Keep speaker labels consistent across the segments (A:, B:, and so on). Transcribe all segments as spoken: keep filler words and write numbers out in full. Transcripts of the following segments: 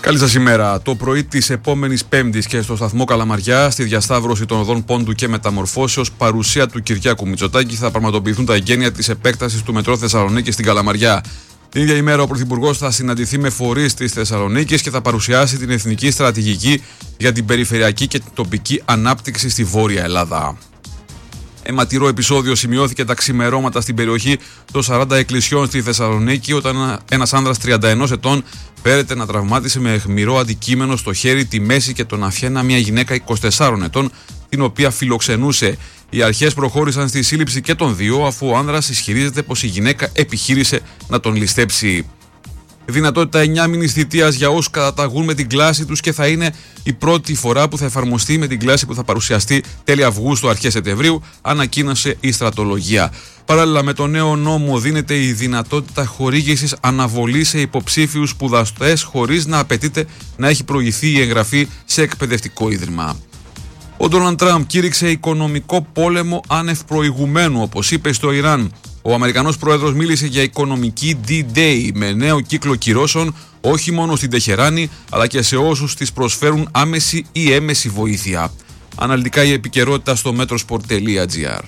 A: Καλή σας ημέρα. Το πρωί της επόμενης Πέμπτης και στο σταθμό Καλαμαριά, στη διασταύρωση των οδών Πόντου και Μεταμορφώσεως, παρουσία του Κυριάκου Μητσοτάκη, θα πραγματοποιηθούν τα εγγένεια της επέκτασης του μετρό Θεσσαλονίκη στην Καλαμαριά. Την ίδια ημέρα, ο Πρωθυπουργός θα συναντηθεί με φορείς της Θεσσαλονίκης και θα παρουσιάσει την εθνική στρατηγική για την περιφερειακή και την τοπική ανάπτυξη στη Βόρεια Ελλάδα. Αιματηρό επεισόδιο σημειώθηκε τα ξημερώματα στην περιοχή των σαράντα εκκλησιών στη Θεσσαλονίκη, όταν ένας άνδρας τριάντα ένα ετών φέρεται να τραυμάτισε με αιχμηρό αντικείμενο στο χέρι, τη μέση και τον αφιένα μια γυναίκα είκοσι τεσσάρων ετών, την οποία φιλοξενούσε. Οι αρχές προχώρησαν στη σύλληψη και των δύο, αφού ο άνδρας ισχυρίζεται πως η γυναίκα επιχείρησε να τον ληστέψει. Δυνατότητα εννιάμηνης θητείας για όσους καταταγούν με την κλάση τους και θα είναι η πρώτη φορά που θα εφαρμοστεί με την κλάση που θα παρουσιαστεί τέλη Αυγούστου, αρχές Σεπτεμβρίου, ανακοίνωσε η στρατολογία. Παράλληλα με το νέο νόμο δίνεται η δυνατότητα χορήγησης αναβολής σε υποψήφιους σπουδαστές χωρίς να απαιτείται να έχει προηγηθεί η εγγραφή σε εκπαιδευτικό ίδρυμα. Ο Ντόναλντ Τραμπ κήρυξε οικονομικό πόλεμο άνευ προηγουμένου, όπως είπε στο Ιράν. Ο Αμερικανός πρόεδρος μίλησε για οικονομική ντι-Day με νέο κύκλο κυρώσεων όχι μόνο στην Τεχεράνη αλλά και σε όσους της προσφέρουν άμεση ή έμεση βοήθεια. Αναλυτικά η επικαιρότητα στο metrosport τελεία gr.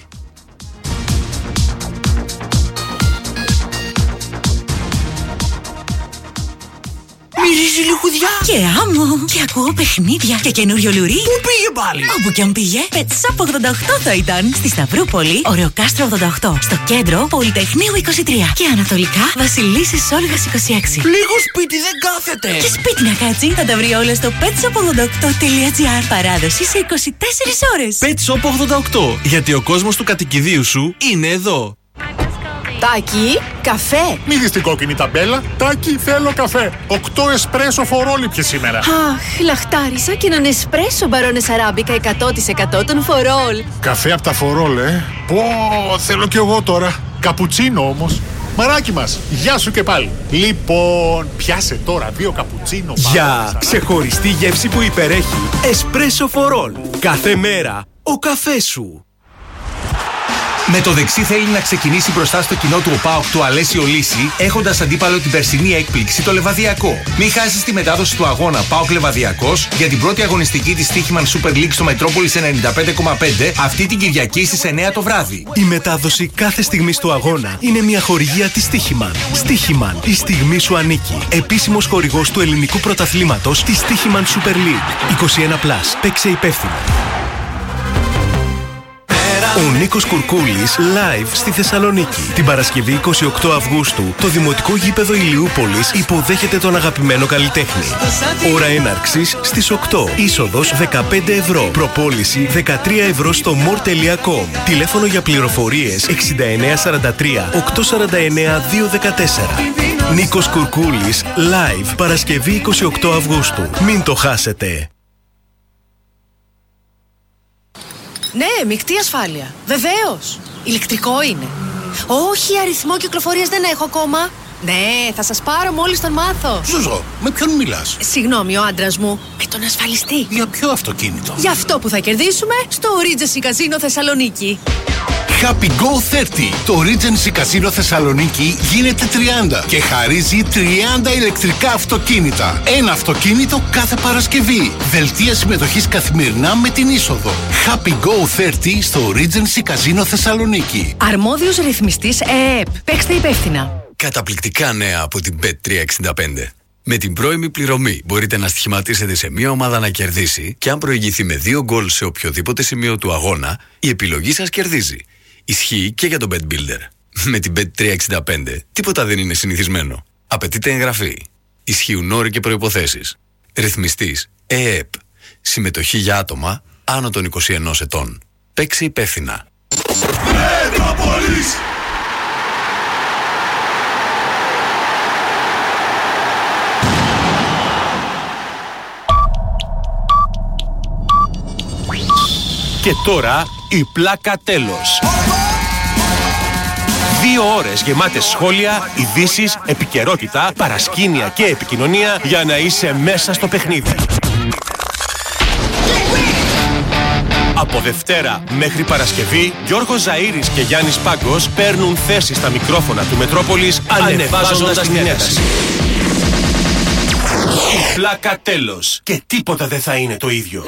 B: Μυρίζει λιχουδιά
C: και άμμο και ακούω παιχνίδια και καινούριο λουρί.
B: Πού πήγε πάλι?
C: Όπου κι αν πήγε, Pet Shop ογδόντα οκτώ θα ήταν. Στη Σταυρούπολη, Ωρεοκάστρο ογδόντα οκτώ. Στο κέντρο, Πολυτεχνείου είκοσι τρία. Και ανατολικά, Βασιλίσσης Όλγας είκοσι έξι.
B: Λίγο σπίτι δεν κάθεται.
C: Και σπίτι να κάτσει, θα τα βρει όλα στο πετ σοπ ογδόντα οκτώ τελεία gr. Παράδοση σε είκοσι τέσσερις ώρες.
D: Pet Shop ογδόντα οκτώ. Γιατί ο κόσμος του κατοικιδίου σου είναι εδώ.
E: Τάκη, καφέ.
F: Μη δεις την κόκκινη ταμπέλα. Τάκη, θέλω καφέ. Οκτώ εσπρέσο φορόληπιες σήμερα.
E: Αχ, λαχτάρισα και έναν εσπρέσο μπαρόνες αράμπικα εκατό τοις εκατό των φορόλ.
F: Καφέ από τα φορόλ, ε. Πω, θέλω κι εγώ τώρα. Καπουτσίνο όμως. Μαράκι μας, γεια σου και πάλι. Λοιπόν, πιάσε τώρα δύο καπουτσίνο.
D: Για ξεχωριστή γεύση που υπερέχει. Εσπρέσο φορόλ. Κάθε μέρα ο καφές σου.
G: Με το δεξί θέλει να ξεκινήσει μπροστά στο κοινό του ΟΠΑΟΚ του Αλέσιο Λύση, έχοντας αντίπαλο την περσινή έκπληξη το Λεβαδιακό. Μην χάσεις τη μετάδοση του αγώνα ΠΑΟΚ Λεβαδιακός για την πρώτη αγωνιστική της Στίχημαν Super League στο Μετρόπολης ενενήντα πέντε κόμμα πέντε αυτή την Κυριακή στις εννιά το βράδυ.
D: Η μετάδοση κάθε στιγμή του αγώνα είναι μια χορηγία της Στίχημαν. Στίχημαν, η στιγμή σου ανήκει. Επίσημος χορηγός του ελληνικού πρωταθλήματος της Στίχημαν Super League. είκοσι ένα συν, παίξε υπεύθυνα. Ο Νίκος Κουρκούλης live στη Θεσσαλονίκη. Την Παρασκευή εικοστή ογδόη Αυγούστου, το Δημοτικό Γήπεδο Ηλιούπολης υποδέχεται τον αγαπημένο καλλιτέχνη. Ώρα έναρξης στις οκτώ. Είσοδος δεκαπέντε ευρώ. Προπόληση δεκατρία ευρώ στο more τελεία com. Τηλέφωνο για πληροφορίες εξήντα εννέα σαράντα τρία οκτακόσια σαράντα εννέα διακόσια δεκατέσσερα. Νίκος Κουρκούλης live Παρασκευή εικοστή ογδόη Αυγούστου. Μην το χάσετε.
E: Ναι, μεικτή ασφάλεια. Βεβαίως. Ηλεκτρικό είναι. Όχι, αριθμό κυκλοφορίας δεν έχω ακόμα. Ναι, θα σας πάρω μόλις τον μάθω.
B: Ζουζό, με ποιον μιλάς?
E: Συγγνώμη, ο άντρας μου. Με τον ασφαλιστή.
B: Για ποιο αυτοκίνητο?
E: Για αυτό που θα κερδίσουμε στο Regency Casino Θεσσαλονίκη.
B: Happy Go τριάντα. Το Regency Casino Θεσσαλονίκη γίνεται τριάντα και χαρίζει τριάντα ηλεκτρικά αυτοκίνητα. Ένα αυτοκίνητο κάθε Παρασκευή. Δελτία συμμετοχής καθημερινά με την είσοδο. Happy Go τριάντα στο Regency Casino Θεσσαλονίκη.
E: Αρμόδιος ρυθμιστής ΕΕΠ. Παίξτε υπεύθυνα.
H: Καταπληκτικά νέα από την μπετ τριακόσια εξήντα πέντε. Με την πρώιμη πληρωμή μπορείτε να στοιχηματίσετε σε μία ομάδα να κερδίσει και αν προηγηθεί με δύο γκολ σε οποιοδήποτε σημείο του αγώνα, η επιλογή σας κερδίζει. Ισχύει και για τον Bet Builder. Με την μπετ τριακόσια εξήντα πέντε τίποτα δεν είναι συνηθισμένο. Απαιτείται εγγραφή. Ισχύουν όροι και προϋποθέσεις. Ρυθμιστής ΕΕΠ. Συμμετοχή για άτομα άνω των είκοσι ενός ετών. Παίξε υπεύθυνα.
I: Μετρόπολης.
D: Και τώρα η πλάκα τέλος. Δύο ώρες γεμάτες σχόλια, ειδήσεις, επικαιρότητα, παρασκήνια και επικοινωνία για να είσαι μέσα στο παιχνίδι. Από Δευτέρα μέχρι Παρασκευή, Γιώργος Ζαΐρης και Γιάννης Πάγκος παίρνουν θέση στα μικρόφωνα του Μετρόπολης, ανεβάζοντας την ένταση. Πλάκα τέλος. Και τίποτα δεν θα είναι το ίδιο.